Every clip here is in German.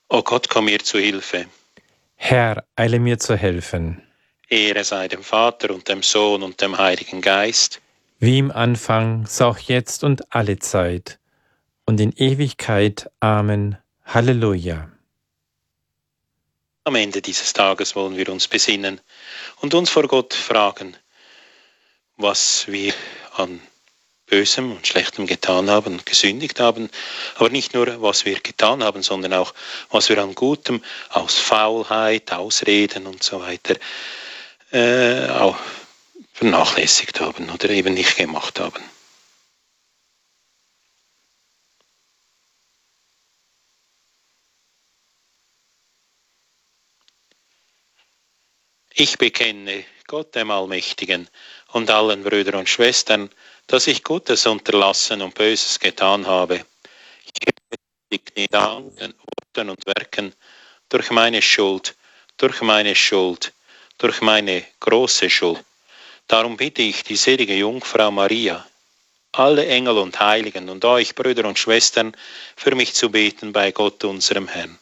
O Gott, komm mir zu Hilfe. Herr, eile mir zu helfen. Ehre sei dem Vater und dem Sohn und dem Heiligen Geist. Wie im Anfang, so auch jetzt und alle Zeit und in Ewigkeit. Amen. Halleluja. Am Ende dieses Tages wollen wir uns besinnen und uns vor Gott fragen, was wir an Bösem und Schlechtem getan haben und gesündigt haben, aber nicht nur, was wir getan haben, sondern auch, was wir an Gutem aus Faulheit, Ausreden und so weiter auch vernachlässigt haben oder eben nicht gemacht haben. Ich bekenne Gott dem Allmächtigen und allen Brüdern und Schwestern, dass ich Gutes unterlassen und Böses getan habe. Ich habe in Gedanken, Worten und Werken durch meine Schuld, durch meine große Schuld. Darum bitte ich die selige Jungfrau Maria, alle Engel und Heiligen und euch, Brüder und Schwestern, für mich zu beten bei Gott, unserem Herrn.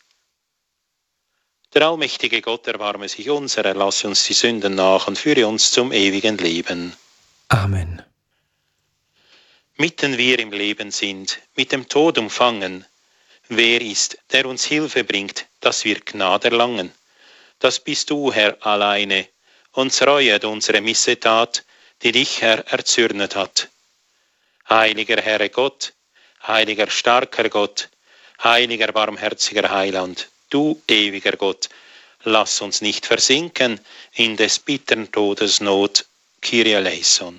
Der allmächtige Gott erbarme sich unserer, lasse uns die Sünden nach und führe uns zum ewigen Leben. Amen. Mitten wir im Leben sind, mit dem Tod umfangen. Wer ist, der uns Hilfe bringt, dass wir Gnade erlangen? Das bist du, Herr, alleine. Uns reuet unsere Missetat, die dich, Herr, erzürnet hat. Heiliger Herr Gott, heiliger starker Gott, heiliger barmherziger Heiland, du ewiger Gott, lass uns nicht versinken in des bittern Todes Not. Kyrie eleison.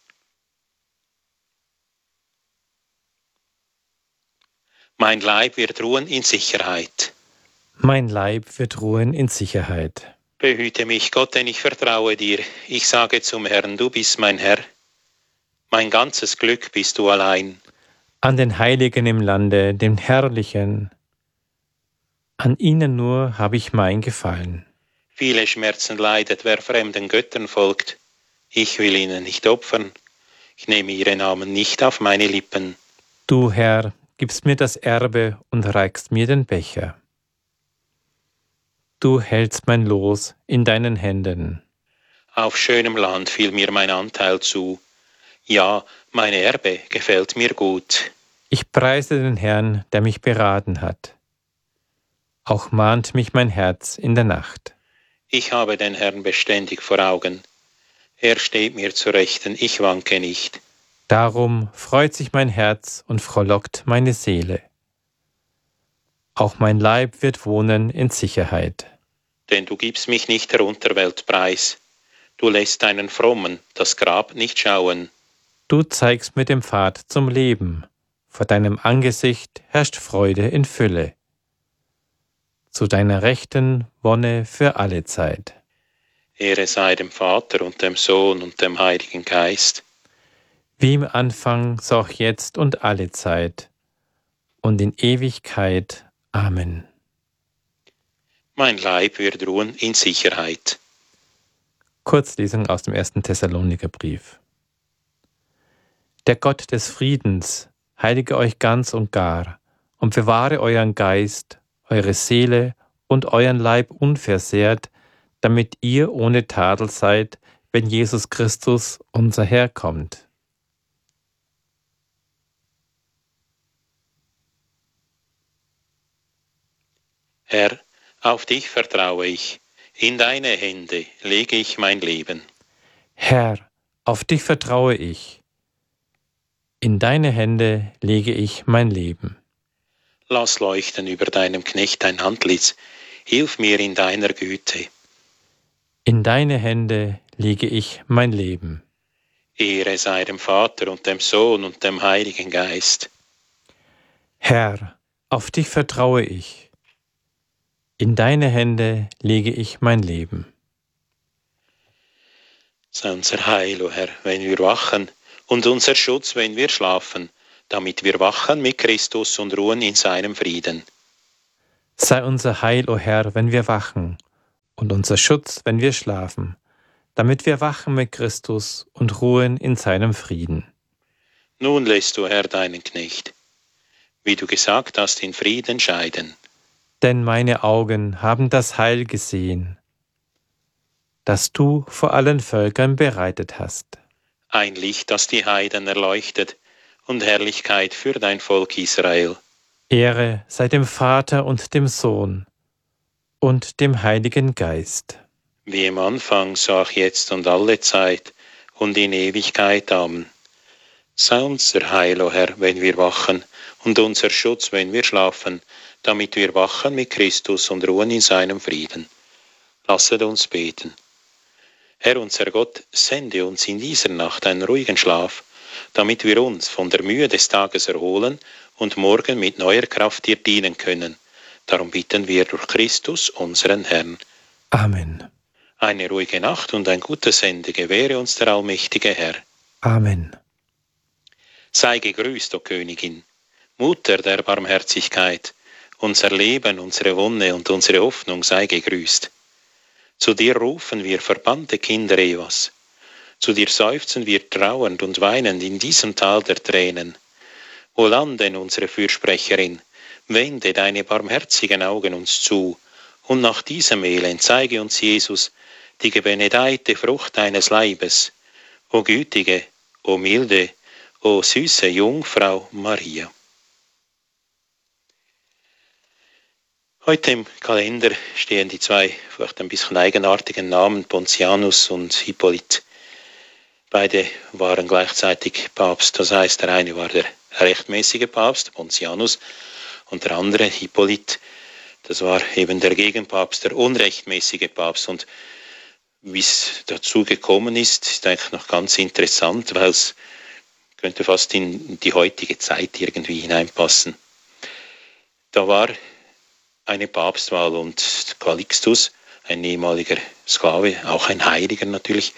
Mein Leib wird ruhen in Sicherheit. Mein Leib wird ruhen in Sicherheit. Behüte mich, Gott, denn ich vertraue dir. Ich sage zum Herrn, du bist mein Herr. Mein ganzes Glück bist du allein. An den Heiligen im Lande, den Herrlichen, an ihnen nur habe ich mein Gefallen. Viele Schmerzen leidet, wer fremden Göttern folgt. Ich will ihnen nicht opfern. Ich nehme ihre Namen nicht auf meine Lippen. Du, Herr, gibst mir das Erbe und reichst mir den Becher. Du hältst mein Los in deinen Händen. Auf schönem Land fiel mir mein Anteil zu. Ja, mein Erbe gefällt mir gut. Ich preise den Herrn, der mich beraten hat. Auch mahnt mich mein Herz in der Nacht. Ich habe den Herrn beständig vor Augen. Er steht mir zur Rechten, ich wanke nicht. Darum freut sich mein Herz und frohlockt meine Seele. Auch mein Leib wird wohnen in Sicherheit. Denn du gibst mich nicht der Unterwelt preis. Du lässt deinen Frommen das Grab nicht schauen. Du zeigst mir den Pfad zum Leben. Vor deinem Angesicht herrscht Freude in Fülle. Zu deiner Rechten Wonne für alle Zeit. Ehre sei dem Vater und dem Sohn und dem Heiligen Geist. Wie im Anfang, so auch jetzt und alle Zeit und in Ewigkeit. Amen. Mein Leib wird ruhen in Sicherheit. Kurzlesung aus dem 1. Thessalonikerbrief. Der Gott des Friedens heilige euch ganz und gar und bewahre euren Geist, eure Seele und euren Leib unversehrt, damit ihr ohne Tadel seid, wenn Jesus Christus, unser Herr, kommt. Herr, auf dich vertraue ich. In deine Hände lege ich mein Leben. Herr, auf dich vertraue ich. In deine Hände lege ich mein Leben. Lass leuchten über deinem Knecht dein Antlitz. Hilf mir in deiner Güte. In deine Hände lege ich mein Leben. Ehre sei dem Vater und dem Sohn und dem Heiligen Geist. Herr, auf dich vertraue ich. In deine Hände lege ich mein Leben. Sei unser Heil, o Herr, wenn wir wachen, und unser Schutz, wenn wir schlafen, damit wir wachen mit Christus und ruhen in seinem Frieden. Sei unser Heil, o Herr, wenn wir wachen, und unser Schutz, wenn wir schlafen, damit wir wachen mit Christus und ruhen in seinem Frieden. Nun lässt du, Herr, deinen Knecht, wie du gesagt hast, in Frieden scheiden. Denn meine Augen haben das Heil gesehen, das du vor allen Völkern bereitet hast. Ein Licht, das die Heiden erleuchtet, und Herrlichkeit für dein Volk Israel. Ehre sei dem Vater und dem Sohn und dem Heiligen Geist. Wie im Anfang, so auch jetzt und alle Zeit und in Ewigkeit. Amen. Sei unser Heil, o Herr, wenn wir wachen, und unser Schutz, wenn wir schlafen, damit wir wachen mit Christus und ruhen in seinem Frieden. Lasset uns beten. Herr unser Gott, sende uns in dieser Nacht einen ruhigen Schlaf, damit wir uns von der Mühe des Tages erholen und morgen mit neuer Kraft dir dienen können. Darum bitten wir durch Christus, unseren Herrn. Amen. Eine ruhige Nacht und ein gutes Ende gewähre uns der allmächtige Herr. Amen. Sei gegrüßt, o Königin, Mutter der Barmherzigkeit, unser Leben, unsere Wonne und unsere Hoffnung sei gegrüßt. Zu dir rufen wir verbannte Kinder Evas, zu dir seufzen wir trauernd und weinend in diesem Tal der Tränen. O Landen, unsere Fürsprecherin, wende deine barmherzigen Augen uns zu, und nach diesem Elend zeige uns Jesus, die gebenedeite Frucht deines Leibes, o gütige, o milde, o süße Jungfrau Maria. Heute im Kalender stehen die zwei vielleicht ein bisschen eigenartigen Namen, Pontianus und Hippolyt. Beide waren gleichzeitig Papst, das heißt, der eine war der rechtmäßige Papst, Pontianus, und der andere, Hippolyt, das war eben der Gegenpapst, der unrechtmäßige Papst. Und wie es dazu gekommen ist eigentlich noch ganz interessant, weil es könnte fast in die heutige Zeit irgendwie hineinpassen. Da war eine Papstwahl und Calixtus, ein ehemaliger Sklave, auch ein Heiliger natürlich,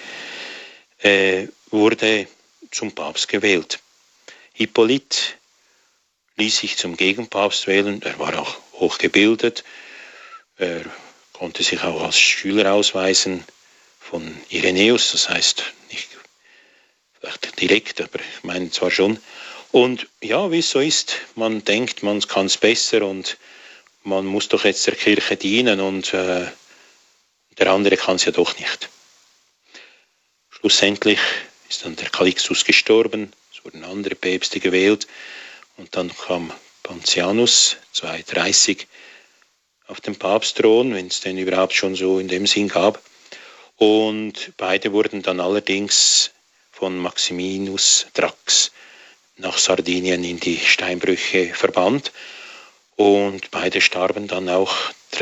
wurde zum Papst gewählt. Hippolyt ließ sich zum Gegenpapst wählen, er war auch hochgebildet, er konnte sich auch als Schüler ausweisen von Irenäus, das heißt nicht vielleicht direkt, aber ich meine zwar schon. Und ja, wie es so ist, man denkt, man kann es besser und man muss doch jetzt der Kirche dienen und der andere kann es ja doch nicht. Schlussendlich ist dann der Calixtus gestorben, es wurden andere Päpste gewählt und dann kam Pontianus 230 auf den Papstthron, wenn es den überhaupt schon so in dem Sinn gab. Und beide wurden dann allerdings von Maximinus Thrax nach Sardinien in die Steinbrüche verbannt. Und beide starben dann auch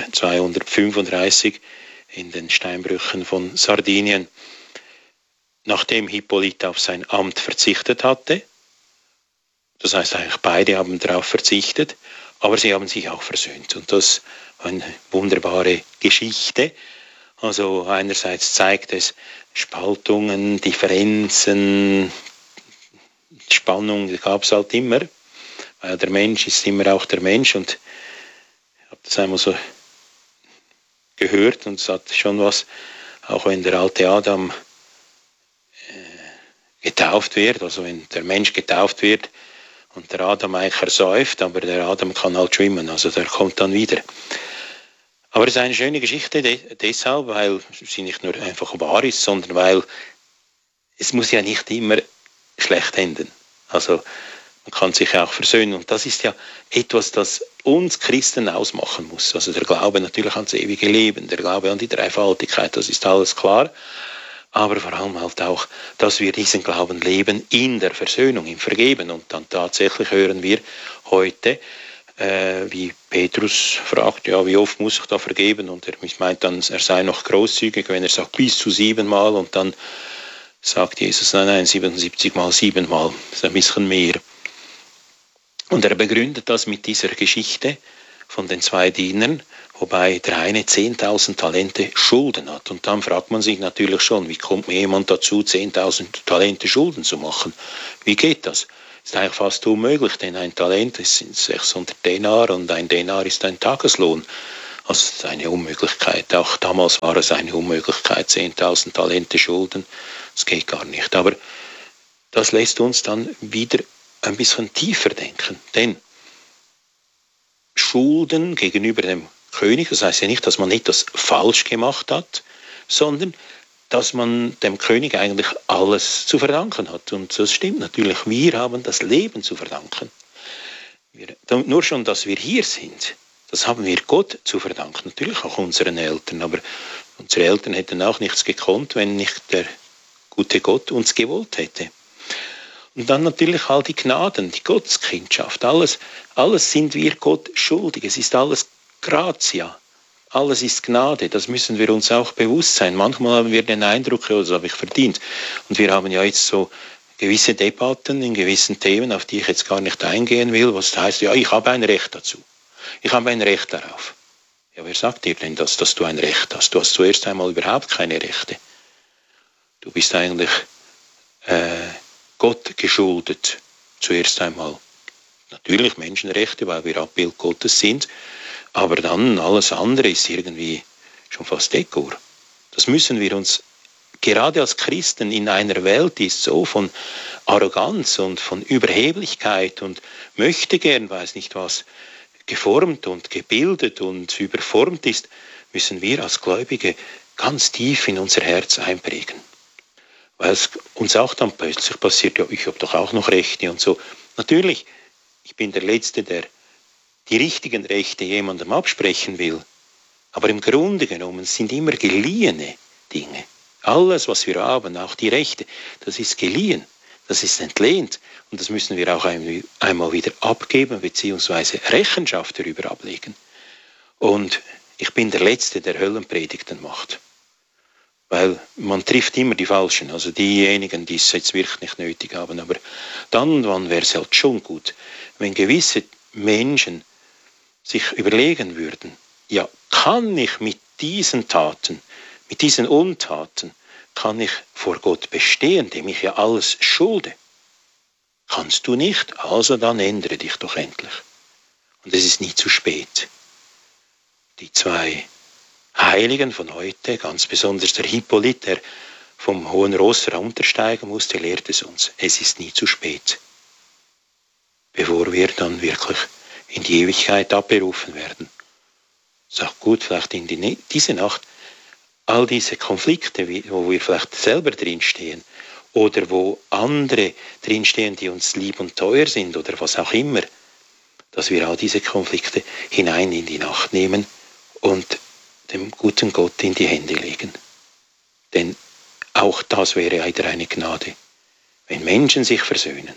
235 in den Steinbrüchen von Sardinien. Nachdem Hippolyt auf sein Amt verzichtet hatte, das heißt eigentlich beide haben darauf verzichtet, aber sie haben sich auch versöhnt. Und das war eine wunderbare Geschichte. Also einerseits zeigt es Spaltungen, Differenzen, Spannung gab es halt immer, weil der Mensch ist immer auch der Mensch und ich habe das einmal so gehört und es hat schon was, auch wenn der alte Adam getauft wird, also wenn der Mensch getauft wird und der Adam eigentlich ersäuft, aber der Adam kann halt schwimmen, also der kommt dann wieder. Aber es ist eine schöne Geschichte deshalb, weil sie nicht nur einfach wahr ist, sondern weil es muss ja nicht immer schlecht enden. Also man kann sich auch versöhnen und das ist ja etwas, das uns Christen ausmachen muss. Also der Glaube natürlich ans ewige Leben, der Glaube an die Dreifaltigkeit, das ist alles klar. Aber vor allem halt auch, dass wir diesen Glauben leben in der Versöhnung, im Vergeben. Und dann tatsächlich hören wir heute, wie Petrus fragt, ja, wie oft muss ich da vergeben? Und er meint dann, er sei noch großzügig, wenn er sagt, bis zu 7-mal. Und dann sagt Jesus, nein, 77 mal 7-mal. Das ist ein bisschen mehr. Und er begründet das mit dieser Geschichte von den zwei Dienern, wobei der eine 10.000 Talente Schulden hat. Und dann fragt man sich natürlich schon, wie kommt jemand dazu, 10.000 Talente Schulden zu machen? Wie geht das? Ist eigentlich fast unmöglich, denn ein Talent sind 600 Denar und ein Denar ist ein Tageslohn. Also das ist eine Unmöglichkeit. Auch damals war es eine Unmöglichkeit, 10.000 Talente Schulden. Das geht gar nicht. Aber das lässt uns dann wieder ein bisschen tiefer denken. Denn Schulden gegenüber dem König. Das heißt ja nicht, dass man etwas falsch gemacht hat, sondern dass man dem König eigentlich alles zu verdanken hat. Und das stimmt natürlich. Wir haben das Leben zu verdanken. Nur schon, dass wir hier sind, das haben wir Gott zu verdanken. Natürlich auch unseren Eltern. Aber unsere Eltern hätten auch nichts gekonnt, wenn nicht der gute Gott uns gewollt hätte. Und dann natürlich all die Gnaden, die Gotteskindschaft. Alles sind wir Gott schuldig. Es ist alles Gratia. Alles ist Gnade, das müssen wir uns auch bewusst sein. Manchmal haben wir den Eindruck, ja, das habe ich verdient. Und wir haben ja jetzt so gewisse Debatten in gewissen Themen, auf die ich jetzt gar nicht eingehen will, was heißt, ja, ich habe ein Recht dazu. Ich habe ein Recht darauf. Ja, wer sagt dir denn das, dass du ein Recht hast? Du hast zuerst einmal überhaupt keine Rechte. Du bist eigentlich Gott geschuldet, zuerst einmal. Natürlich Menschenrechte, weil wir Abbild Gottes sind, aber dann alles andere ist irgendwie schon fast Dekor. Das müssen wir uns gerade als Christen in einer Welt, die so von Arroganz und von Überheblichkeit und möchte gern, weiß nicht was, geformt und gebildet und überformt ist, müssen wir als Gläubige ganz tief in unser Herz einprägen. Weil es uns auch dann plötzlich passiert, ja, ich habe doch auch noch Rechte und so. Natürlich, ich bin der Letzte, der die richtigen Rechte jemandem absprechen will. Aber im Grunde genommen sind immer geliehene Dinge. Alles, was wir haben, auch die Rechte, das ist geliehen, das ist entlehnt. Und das müssen wir auch einmal wieder abgeben, beziehungsweise Rechenschaft darüber ablegen. Und ich bin der Letzte, der Höllenpredigten macht. Weil man trifft immer die Falschen, also diejenigen, die es jetzt wirklich nicht nötig haben. Aber dann wäre es halt schon gut, wenn gewisse Menschen sich überlegen würden, ja, kann ich mit diesen Taten, mit diesen Untaten, kann ich vor Gott bestehen, dem ich ja alles schulde? Kannst du nicht? Also dann ändere dich doch endlich. Und es ist nie zu spät. Die zwei Heiligen von heute, ganz besonders der Hippolyt, der vom hohen Ross heruntersteigen musste, lehrt es uns. Es ist nie zu spät, bevor wir dann wirklich in die Ewigkeit abberufen werden. Sag gut, vielleicht in diese Nacht, all diese Konflikte, wo wir vielleicht selber drinstehen oder wo andere drinstehen, die uns lieb und teuer sind oder was auch immer, dass wir all diese Konflikte hinein in die Nacht nehmen und dem guten Gott in die Hände legen. Denn auch das wäre wieder eine Gnade, wenn Menschen sich versöhnen.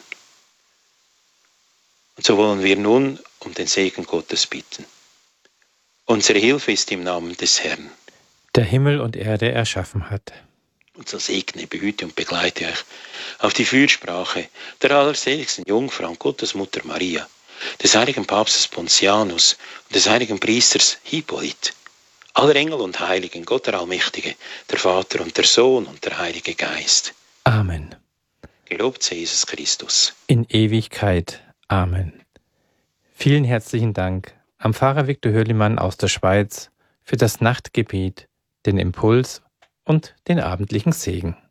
Und so wollen wir nun um den Segen Gottes bitten. Unsere Hilfe ist im Namen des Herrn, der Himmel und Erde erschaffen hat. Und so segne, behüte und begleite euch auf die Fürsprache der allerseligsten Jungfrau und Gottesmutter Maria, des heiligen Papstes Pontianus und des heiligen Priesters Hippolyt, aller Engel und Heiligen, Gott der Allmächtige, der Vater und der Sohn und der Heilige Geist. Amen. Gelobt sei Jesus Christus. In Ewigkeit. Amen. Vielen herzlichen Dank am Pfarrer Viktor Hürlimann aus der Schweiz für das Nachtgebet, den Impuls und den abendlichen Segen.